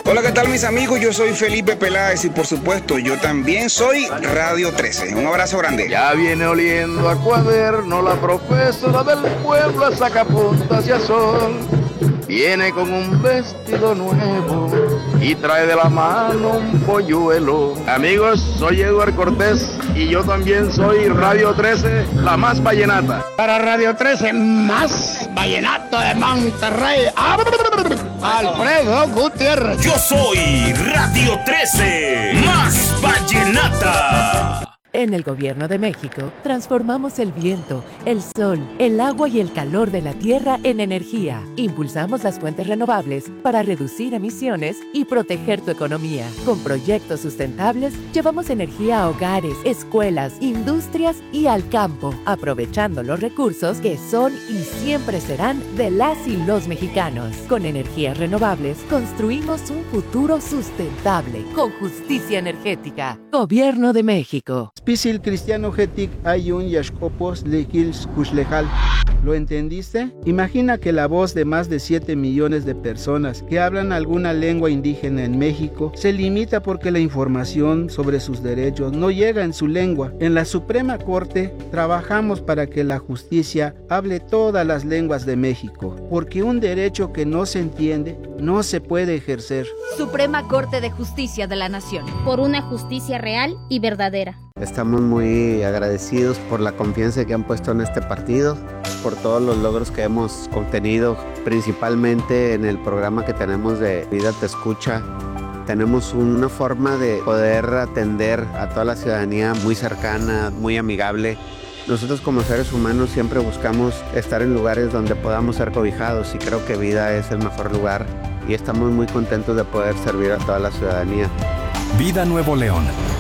Hola, ¿qué tal mis amigos? Yo soy Felipe Peláez y por supuesto yo también soy Radio 13. Un abrazo grande. Ya viene oliendo a cuaderno la profesora del pueblo a sacapunta hacia sol. Viene con un vestido nuevo y trae de la mano un polluelo. Amigos, soy Eduard Cortés y yo también soy Radio 13, la más vallenata. Para Radio 13, más vallenato de Monterrey. Alfredo Gutiérrez. Yo soy Radio 13, más vallenata. En el Gobierno de México, transformamos el viento, el sol, el agua y el calor de la tierra en energía. Impulsamos las fuentes renovables para reducir emisiones y proteger tu economía. Con proyectos sustentables, llevamos energía a hogares, escuelas, industrias y al campo, aprovechando los recursos que son y siempre serán de las y los mexicanos. Con energías renovables, construimos un futuro sustentable, con justicia energética. Gobierno de México. Pisil cristiano getik ayun yashkopos lekils kuslejal. ¿Lo entendiste? Imagina que la voz de más de 7 millones de personas que hablan alguna lengua indígena en México se limita porque la información sobre sus derechos no llega en su lengua. En la Suprema Corte trabajamos para que la justicia hable todas las lenguas de México, porque un derecho que no se entiende no se puede ejercer. Suprema Corte de Justicia de la Nación. Por una justicia real y verdadera. Estamos muy agradecidos por la confianza que han puesto en este partido, por todos los logros que hemos obtenido, principalmente en el programa que tenemos de Vida Te Escucha. Tenemos una forma de poder atender a toda la ciudadanía muy cercana, muy amigable. Nosotros como seres humanos siempre buscamos estar en lugares donde podamos ser cobijados y creo que Vida es el mejor lugar y estamos muy contentos de poder servir a toda la ciudadanía. Vida Nuevo León.